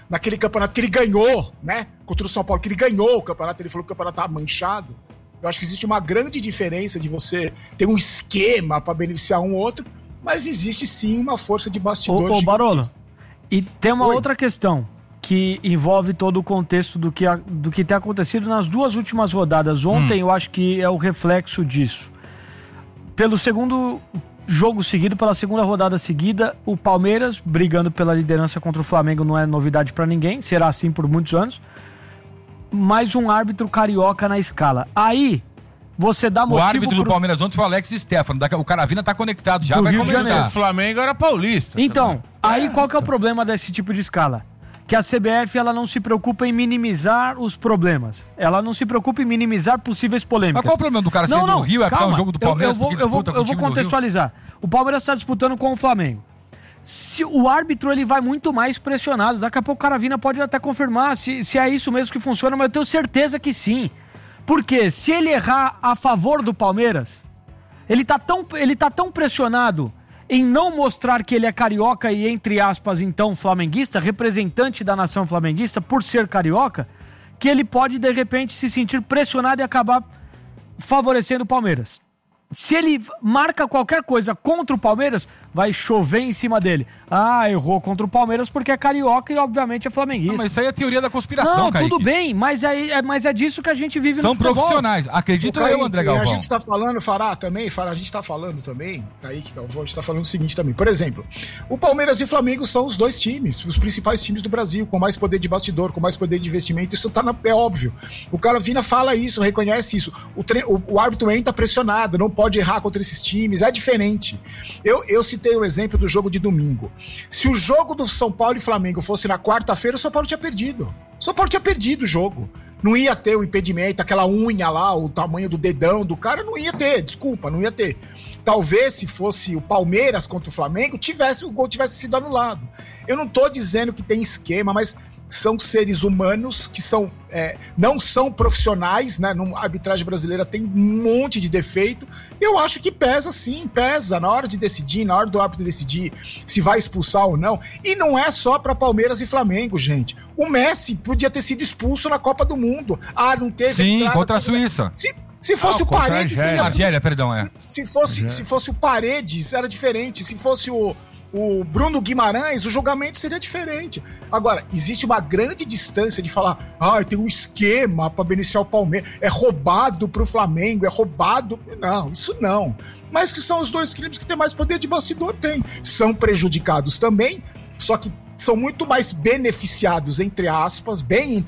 naquele campeonato que ele ganhou, né? Contra o São Paulo, que ele ganhou o campeonato, ele falou que o campeonato estava manchado. Eu acho que existe uma grande diferença de você ter um esquema para beneficiar um ou outro, mas existe sim uma força de bastidores. Ô Barolo, e tem uma outra questão que envolve todo o contexto do que tem acontecido nas 2 últimas rodadas. Ontem eu acho que é o reflexo disso. Pelo segundo jogo seguido, pela segunda rodada seguida, o Palmeiras brigando pela liderança contra o Flamengo não é novidade pra ninguém, será assim por muitos anos. Mais um árbitro carioca na escala. Aí, você dá motivo... O árbitro do Palmeiras ontem foi o Alex Stefano. O Caravina tá conectado já, vai comentar. O Flamengo era paulista. Então, aí qual que é o problema desse tipo de escala? Que a CBF, ela não se preocupa em minimizar os problemas. Ela não se preocupa em minimizar possíveis polêmicas. Mas qual é o problema do cara ser do Rio? É que tá um jogo do Palmeiras eu vou contextualizar. O Palmeiras está disputando com o Flamengo. Se o árbitro, ele vai muito mais pressionado. Daqui a pouco o Caravina pode até confirmar se é isso mesmo que funciona, mas eu tenho certeza que sim. Porque se ele errar a favor do Palmeiras, ele tá tão pressionado em não mostrar que ele é carioca e, entre aspas, então, flamenguista, representante da nação flamenguista, por ser carioca, que ele pode, de repente, se sentir pressionado e acabar favorecendo o Palmeiras. Se ele marca qualquer coisa contra o Palmeiras, vai chover em cima dele. Ah, errou contra o Palmeiras porque é carioca e obviamente é flamenguista. Mas isso aí é teoria da conspiração, não, Kaique. Tudo bem, mas é disso que a gente vive São no futebol. São profissionais, acredito eu, André Galvão. A gente tá falando, Fará, a gente tá falando também, Kaique Galvão, a gente tá falando o seguinte também. Por exemplo, o Palmeiras e o Flamengo são os 2 times, os principais times do Brasil, com mais poder de bastidor, com mais poder de investimento, isso é óbvio. O Caravina fala isso, reconhece isso. O árbitro entra pressionado, não pode errar contra esses times, é diferente. Eu citei o exemplo do jogo de domingo. Se o jogo do São Paulo e Flamengo fosse na quarta-feira, o São Paulo tinha perdido. O São Paulo tinha perdido o jogo. Não ia ter o impedimento, aquela unha lá, o tamanho do dedão do cara, não ia ter, desculpa, não ia ter. Talvez se fosse o Palmeiras contra o Flamengo, o gol tivesse sido anulado. Eu não tô dizendo que tem esquema, mas são seres humanos que não são profissionais, né? A arbitragem brasileira tem um monte de defeito. Eu acho que pesa sim, pesa na hora de decidir, na hora do árbitro decidir se vai expulsar ou não. E não é só para Palmeiras e Flamengo, gente. O Messi podia ter sido expulso na Copa do Mundo. Ah, não teve. Sim, contra a Suíça. Se fosse o Paredes... Argélia, perdão, Se fosse o Paredes, era diferente. Se fosse o Bruno Guimarães, o julgamento seria diferente. Agora, existe uma grande distância de falar, tem um esquema para beneficiar o Palmeiras, é roubado pro Flamengo, é roubado... Não, isso não. Mas que são os 2 clubes que têm mais poder de bastidor, tem. São prejudicados também, só que são muito mais beneficiados, entre aspas,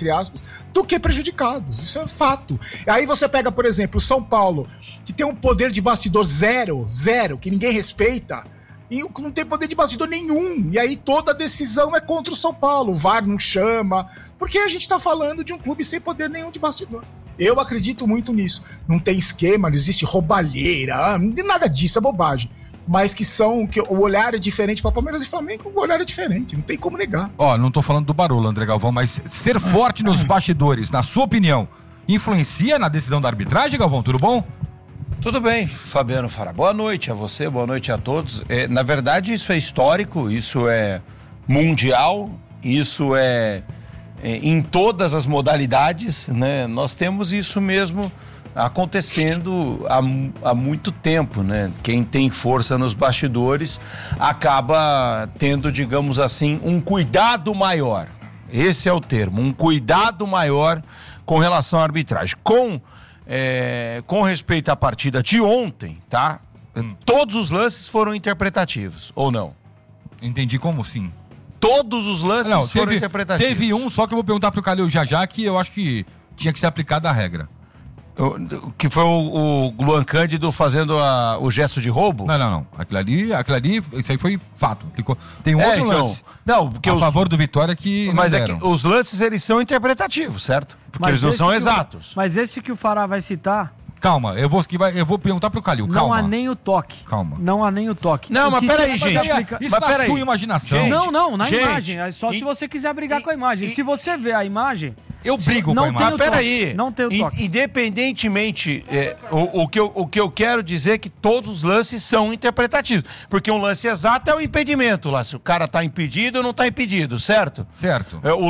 do que prejudicados. Isso é fato. Aí você pega, por exemplo, o São Paulo, que tem um poder de bastidor zero, que ninguém respeita, e não tem poder de bastidor nenhum. E aí toda a decisão é contra o São Paulo. O VAR não chama. Porque a gente tá falando de um clube sem poder nenhum de bastidor. Eu acredito muito nisso. Não tem esquema, não existe roubalheira, nada disso, é bobagem. Mas que o olhar é diferente para Palmeiras e Flamengo, o olhar é diferente, não tem como negar. Não tô falando do Barolo, André Galvão, mas ser forte nos bastidores, na sua opinião, influencia na decisão da arbitragem, Galvão? Tudo bom? Tudo bem, Fabiano Fará. Boa noite a você, boa noite a todos. Na verdade, isso é histórico, isso é mundial, isso é em todas as modalidades, né? Nós temos isso mesmo acontecendo há muito tempo, né? Quem tem força nos bastidores acaba tendo, digamos assim, um cuidado maior. Esse é o termo, um cuidado maior com relação à arbitragem. Com respeito à partida de ontem, tá? Todos os lances foram interpretativos, ou não? Entendi como sim. Todos os lances foram interpretativos. Teve um, só que eu vou perguntar pro Calil já, que eu acho que tinha que ser aplicada a regra. Que foi o Luan Cândido fazendo o gesto de roubo? Não. Aquilo ali, isso aí foi fato. Tem um outro lance. Não, porque a favor do Vitória que. Mas é que os lances, eles são interpretativos, certo? Porque eles não são exatos. Mas esse que o Fará vai citar. Calma, eu vou perguntar pro Calil. Calma. Não há nem o toque. Calma. Não há nem o toque. Não, mas peraí, gente. Isso na sua imaginação. Não, na imagem. É só se você quiser brigar com a imagem. Se você vê a imagem. Eu brigo com a imagem. Mas peraí. Não tem o toque. Independentemente, o que eu quero dizer é que todos os lances são interpretativos. Porque um lance exato é o impedimento lá. Se o cara tá impedido ou não tá impedido, certo? Certo.